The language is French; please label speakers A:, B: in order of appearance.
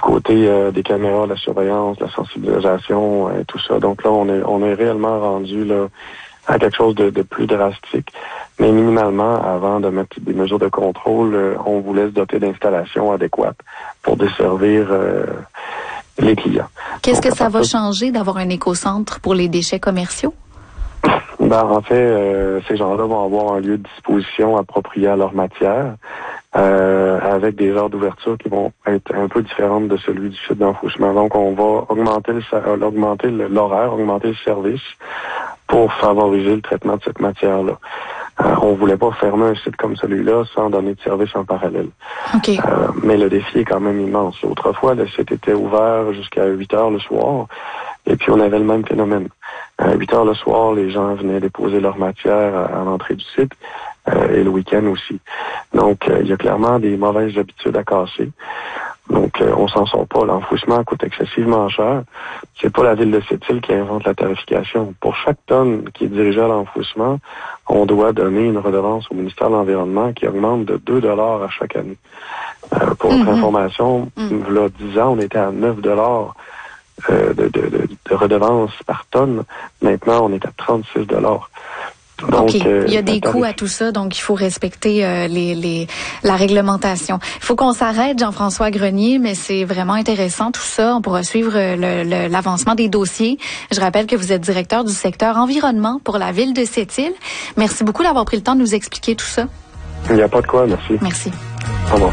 A: côté des caméras, la surveillance, la sensibilisation et tout ça. Donc là, on est réellement rendu là à quelque chose de plus drastique. Mais minimalement, avant de mettre des mesures de contrôle, on voulait se doter d'installations adéquates pour desservir les clients.
B: Qu'est-ce que ça va changer d'avoir un écocentre pour les déchets commerciaux?
A: En fait, ces gens-là vont avoir un lieu de disposition approprié à leur matière, avec des heures d'ouverture qui vont être un peu différentes de celui du site d'enfouissement. Donc, on va augmenter l'horaire, augmenter le service pour favoriser le traitement de cette matière-là. On voulait pas fermer un site comme celui-là sans donner de service en parallèle.
B: Okay.
A: Mais le défi est quand même immense. Autrefois, le site était ouvert jusqu'à 8 heures le soir, et puis on avait le même phénomène. À 8 heures le soir, les gens venaient déposer leur matière à l'entrée du site, et le week-end aussi. Donc, il y a clairement des mauvaises habitudes à casser. Donc, on s'en sort pas. L'enfouissement coûte excessivement cher. C'est pas la ville de Sept-Îles qui invente la tarification. Pour chaque tonne qui est dirigée à l'enfouissement, on doit donner une redevance au ministère de l'Environnement qui augmente de 2 $ à chaque année. Pour votre information, il y a 10 ans, on était à 9 $ de redevance par tonne. Maintenant, on est à 36 $. Donc,
B: il y a des coûts à tout ça, donc il faut respecter la réglementation. Il faut qu'on s'arrête, Jean-François Grenier, mais c'est vraiment intéressant tout ça. On pourra suivre l'avancement des dossiers. Je rappelle que vous êtes directeur du secteur environnement pour la ville de Sept-Îles. Merci beaucoup d'avoir pris le temps de nous expliquer tout ça.
A: Il n'y a pas de quoi, merci.
B: Merci.
A: Au revoir.